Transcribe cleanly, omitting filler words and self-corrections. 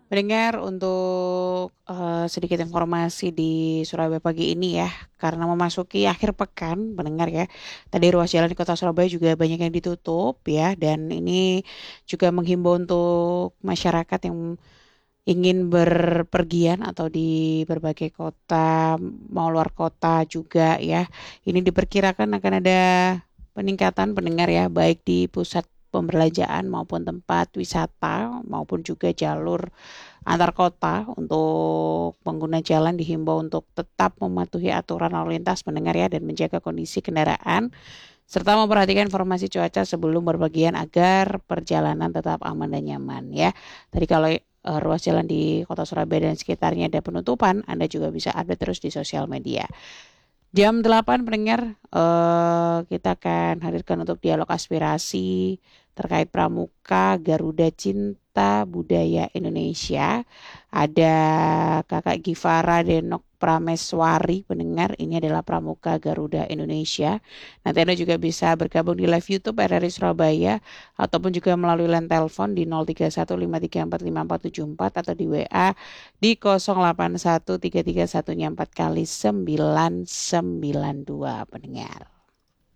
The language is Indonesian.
Mendengar untuk sedikit informasi di Surabaya pagi ini ya, karena memasuki akhir pekan, mendengar ya. Tadi ruas jalan di Kota Surabaya juga banyak yang ditutup ya, dan ini juga menghimbau untuk masyarakat yang ingin berpergian atau di berbagai kota, mau luar kota juga ya. Ini diperkirakan akan ada peningkatan pendengar ya, baik di pusat pembelanjaan maupun tempat wisata maupun juga jalur antar kota. Untuk pengguna jalan dihimbau untuk tetap mematuhi aturan lalu lintas mendengar ya, dan menjaga kondisi kendaraan serta memperhatikan informasi cuaca sebelum berpergian agar perjalanan tetap aman dan nyaman ya. Tadi kalau ruas jalan di Kota Surabaya dan sekitarnya ada penutupan, Anda juga bisa update terus di sosial media. Jam 8 pendengar, kita akan hadirkan untuk dialog aspirasi terkait Pramuka Garuda Cinta Budaya Indonesia. Ada Kakak Givara Denok Prameswari pendengar, ini adalah Pramuka Garuda Indonesia. Nanti Anda juga bisa bergabung di live YouTube RRI Surabaya ataupun juga melalui line telepon di 0315345474 atau di WA di 081331 4 kali 992 pendengar.